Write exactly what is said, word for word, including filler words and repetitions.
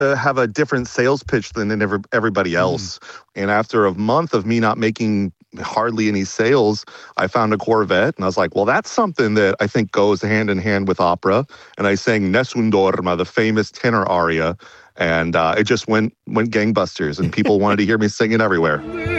to have a different sales pitch than every, everybody else. Mm. And after a month of me not making hardly any sales, I found a Corvette, and I was like, well, that's something that I think goes hand in hand with opera. And I sang Nessun Dorma, the famous tenor aria, and uh, it just went went gangbusters, and people wanted to hear me sing it everywhere.